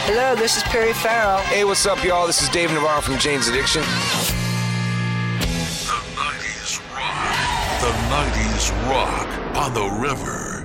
Hello, this is Perry Farrell. Hey, what's up, y'all? This is Dave Navarro from Jane's Addiction. The 90s rock. The 90s rock on the river.